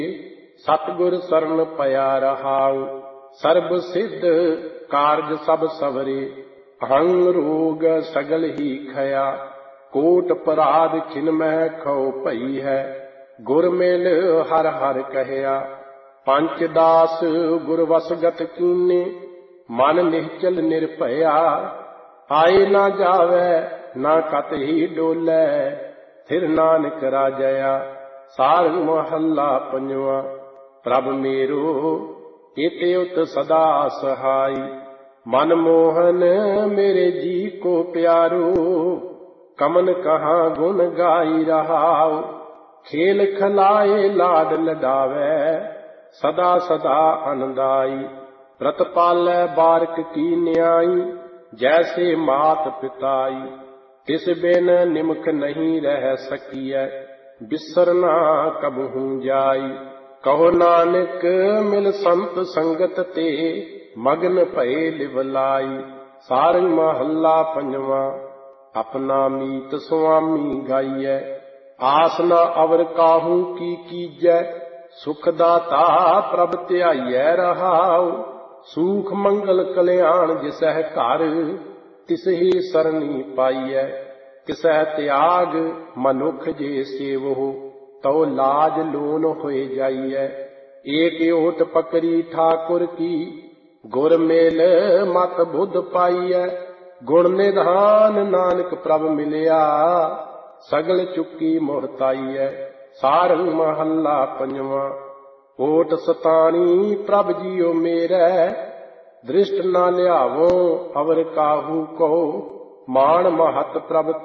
सतगुर सरन पया रहाउ। सर्ब सिद्ध कारज सब सवरे, अहंग रोग सगल ही खया। कोट पराध छिनमह खौ भई है, गुर मेल हर हर कहया। पंच दास गुर वसगत कीने, मन निश्चल निर्भया। आए ना जावै ना कत ही डोलै, थिर नानक राजया। सारंग महला पंजवा। प्रभ मेरो इति उत सदा सहाई, मन मोहन मेरे जी को प्यारो। कमन कहाँ गुण गाई रहाओ, खेल खलाए लाड लडावै। सदा सदा अनदाई, व्रत पालै बारक की न्याई। जैसे मात पिताई, तिस बिन निमख नहीं रह सकियै। बिसरना कबहू जाई, कहो नानक मिल संत संगत ते। मगन भये लिवलाई। सारंग महला पंजवा। अपना मीत स्वामी गाइयै, आस न अवर काहू की कीजै। सुख दाता प्रभ ध्याइयै रहाउ, सूख मंगल कल्याण जिसह घर। तिसही सरनी पाइयै, तिसह त्याग मनुख जे सेवहो। तो लाज लोन होए जाइयै। एक ओट पकड़ी ठाकुर की, गुर मेल मत बुध पाइयै। गुण निधान नानक प्रभ मिलिया, सगल चुकी मोहताइयै। सारंग महला पंजवा। ओट सतानी प्रभ जियो मेरै, दृष्ट ना लियावो अवर काहू को। मान महत प्रभ